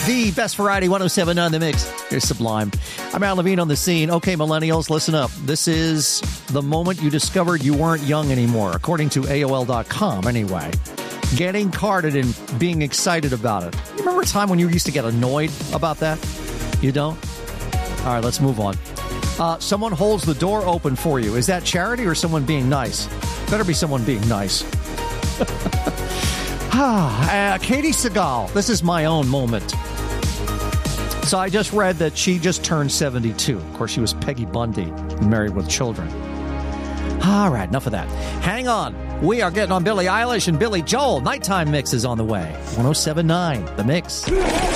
The best variety, 107.9 The Mix. Here's Sublime. I'm Al Levine on the scene. Okay, millennials, listen up. This is the moment you discovered you weren't young anymore, according to AOL.com anyway. Getting carded and being excited about it. You remember a time when you used to get annoyed about that? You don't? All right, let's move on. Someone holds the door open for you. Is that charity or someone being nice? Better be someone being nice. Katie Seagal. This is my own moment. So I just read that she just turned 72. Of course, she was Peggy Bundy, married with children. All right, enough of that. Hang on. We are getting on Billie Eilish and Billy Joel. Nighttime Mix is on the way. 107.9 The Mix.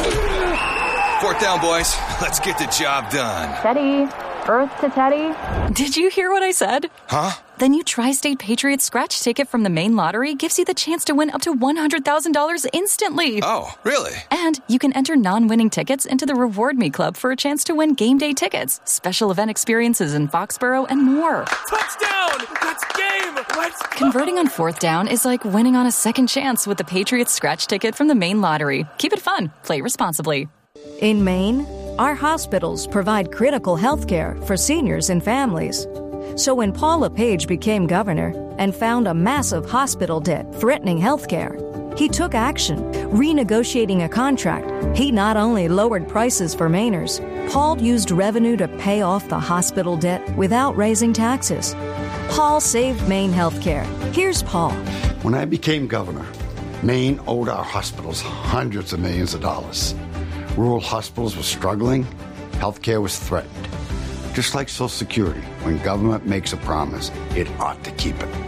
Fourth down, boys. Let's get the job done. Teddy. Earth to Teddy. Did you hear what I said? Huh? The new Tri-State Patriots scratch ticket from the main lottery gives you the chance to win up to $100,000 instantly. Oh, really? And you can enter non-winning tickets into the Reward Me Club for a chance to win game day tickets, special event experiences in Foxborough, and more. Touchdown! That's game! Let's go! Converting on fourth down is like winning on a second chance with the Patriots scratch ticket from the main lottery. Keep it fun. Play responsibly. In Maine, our hospitals provide critical health care for seniors and families. So when Paul LePage became governor and found a massive hospital debt threatening health care, he took action, renegotiating a contract. He not only lowered prices for Mainers, Paul used revenue to pay off the hospital debt without raising taxes. Paul saved Maine health care. Here's Paul. When I became governor, Maine owed our hospitals hundreds of millions of dollars. Rural hospitals were struggling. Healthcare was threatened. Just like Social Security, when government makes a promise, it ought to keep it.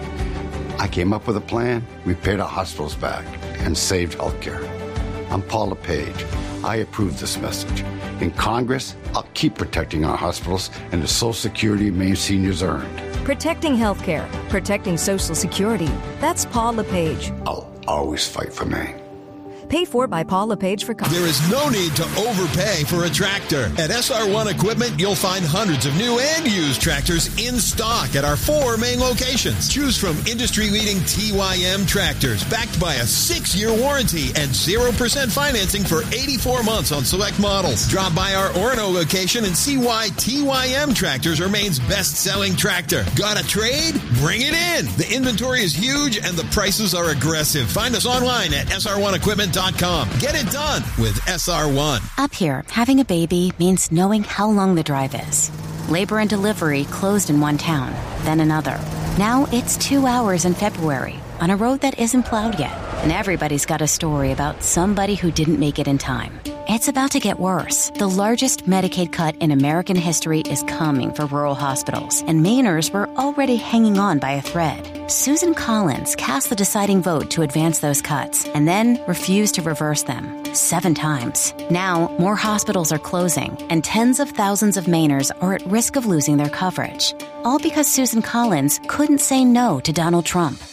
I came up with a plan. We paid our hospitals back and saved healthcare. I'm Paul LePage. I approve this message. In Congress, I'll keep protecting our hospitals and the Social Security Maine seniors earned. Protecting healthcare, protecting Social Security. That's Paul LePage. I'll always fight for Maine. Paid for by Paul LePage for Congress. There is no need to overpay for a tractor. At SR1 Equipment, you'll find hundreds of new and used tractors in stock at our 4 main locations. Choose from industry-leading TYM tractors backed by a 6-year warranty and 0% financing for 84 months on select models. Drop by our Orono location and see why TYM tractors are Maine's best-selling tractor. Got a trade? Bring it in. The inventory is huge and the prices are aggressive. Find us online at SR1Equipment.com. Get it done with SR1. Up here, having a baby means knowing how long the drive is. Labor and delivery closed in one town, then another. Now it's 2 hours in February on a road that isn't plowed yet. And everybody's got a story about somebody who didn't make it in time. It's about to get worse. The largest Medicaid cut in American history is coming for rural hospitals, and Mainers were already hanging on by a thread. Susan Collins cast the deciding vote to advance those cuts, and then refused to reverse them 7 times. Now, more hospitals are closing, and tens of thousands of Mainers are at risk of losing their coverage. All because Susan Collins couldn't say no to Donald Trump.